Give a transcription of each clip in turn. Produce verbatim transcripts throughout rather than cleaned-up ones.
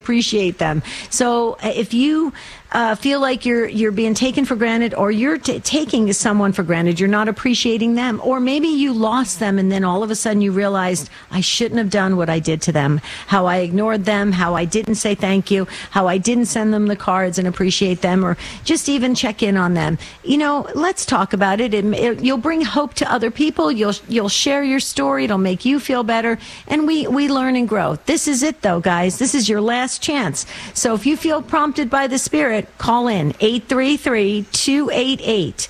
appreciate them. So if you uh, feel like you're you're being taken for granted, or you're t- taking someone for granted, you're not appreciating them, or maybe you lost them and then all of a sudden you realized, I shouldn't have done what I did to them, how I ignored them, how I didn't say thank you, how I didn't send them the cards and appreciate them, or just even check in on them. You know, let's talk about it. It, it you'll bring hope to other people. You'll you'll share your story. It'll make you feel better, and we we learn and grow. This is it, though, guys. This is your last chance. So if you feel prompted by the Spirit, call in eight three three, two eight eight,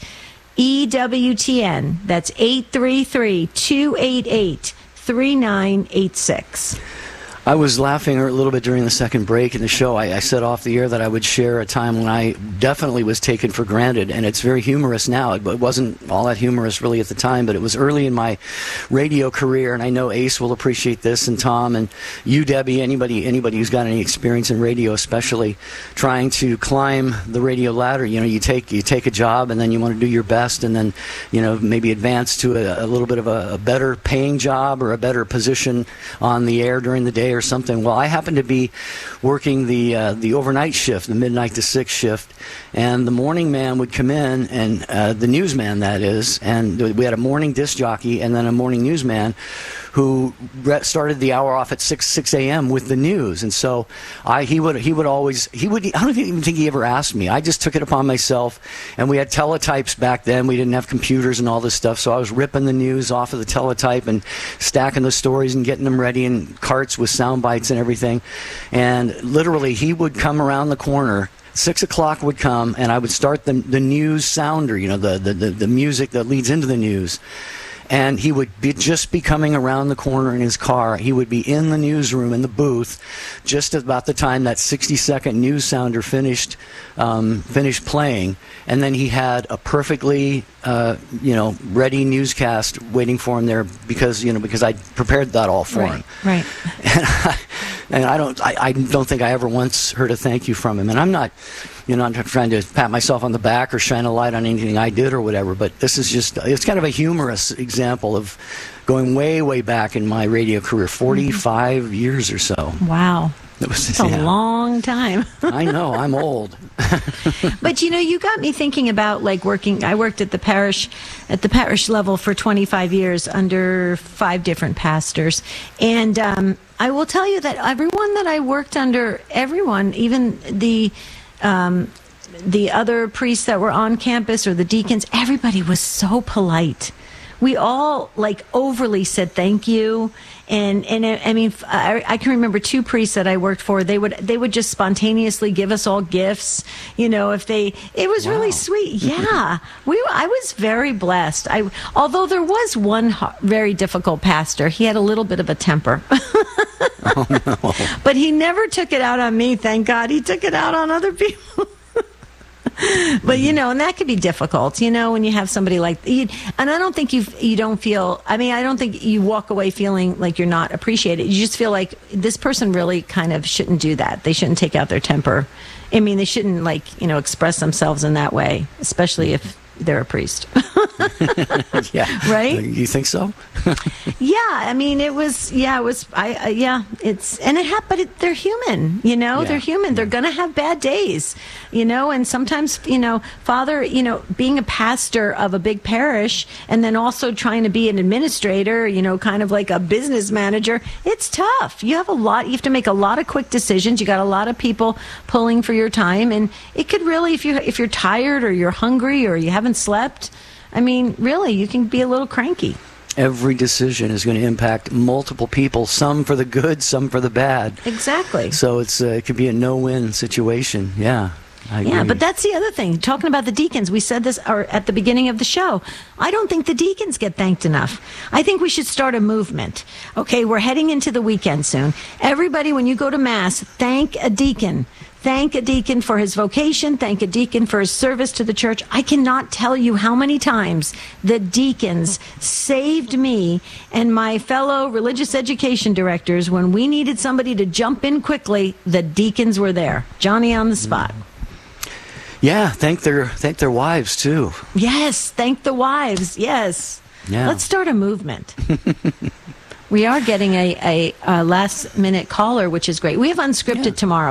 E W T N. That's eight three three, two eight eight, three nine eight six. I was laughing a little bit during the second break in the show. I, I said off the air that I would share a time when I definitely was taken for granted, and it's very humorous now. It, it wasn't all that humorous really at the time, but it was early in my radio career, and I know Ace will appreciate this, and Tom, and you, Debbie, anybody anybody who's got any experience in radio, especially trying to climb the radio ladder. You know, you take you take a job, and then you want to do your best, and then, you know, maybe advance to a, a little bit of a, a better paying job or a better position on the air during the day or something. Well, I happened to be working the uh, the overnight shift, the midnight to six shift, and the morning man would come in, and uh, the newsman, that is, and we had a morning disc jockey and then a morning newsman who started the hour off at six six a.m. with the news. And so I he would he would always he would I don't even think he ever asked me. I just took it upon myself, and we had teletypes back then. We didn't have computers and all this stuff, so I was ripping the news off of the teletype and stacking the stories and getting them ready in carts with sound bites and everything. And literally he would come around the corner. Six o'clock would come, and I would start the the news sounder, you know, the the the, the music that leads into the news. And he would be just be coming around the corner in his car. He would be in the newsroom, in the booth, just about the time that sixty-second news sounder finished um, finished playing. And then he had a perfectly, uh, you know, ready newscast waiting for him there because, you know, because I prepared that all for right, him. Right. And I, and I don't, I, I don't think I ever once heard a thank you from him. And I'm not, you know, I'm not trying to pat myself on the back or shine a light on anything I did or whatever, but this is just, it's kind of a humorous example of going way, way back in my radio career, forty-five mm-hmm. years or so. Wow. It was, That's yeah. a long time. I know, I'm old. But, you know, you got me thinking about, like, working, I worked at the parish, at the parish level for twenty-five years under five different pastors. And um, I will tell you that everyone that I worked under, everyone, even the... Um, the other priests that were on campus or the deacons, everybody was so polite. We all, like, overly said thank you. And, and I mean, I, I can remember two priests that I worked for. They would they would just spontaneously give us all gifts. You know, if they, it was wow. really sweet. Yeah, we. I was very blessed. I, although there was one very difficult pastor. He had a little bit of a temper. Oh, no. But he never took it out on me, thank God. He took it out on other people. But, you know, and that could be difficult, you know, when you have somebody like, you, and I don't think you you don't feel, I mean, I don't think you walk away feeling like you're not appreciated. You just feel like this person really kind of shouldn't do that. They shouldn't take out their temper. I mean, they shouldn't, like, you know, express themselves in that way, especially if they're a priest. Yeah. Right? You think so? Yeah. I mean, it was, yeah, it was, I, uh, yeah, it's, and it happened, but it, they're human, you know, yeah. they're human. They're going to have bad days, you know, and sometimes, you know, Father, you know, being a pastor of a big parish and then also trying to be an administrator, you know, kind of like a business manager, it's tough. You have a lot, you have to make a lot of quick decisions. You got a lot of people pulling for your time. And it could really, if you, if you're tired or you're hungry or you haven't slept, I mean, really, you can be a little cranky. Every decision is going to impact multiple people, some for the good, some for the bad. Exactly. So it's uh, it could be a no-win situation. Yeah. I yeah, agree. but that's the other thing. Talking about the deacons, we said this or at the beginning of the show. I don't think the deacons get thanked enough. I think we should start a movement. Okay, we're heading into the weekend soon. Everybody, when you go to Mass, thank a deacon. Thank a deacon for his vocation. Thank a deacon for his service to the church. I cannot tell you how many times the deacons saved me and my fellow religious education directors when we needed somebody to jump in quickly. The deacons were there. Johnny on the spot. Yeah, thank their thank their wives too. Yes, thank the wives. Yes. Yeah. Let's start a movement. We are getting a, a, a last minute caller, which is great. We have unscripted Yeah. tomorrow.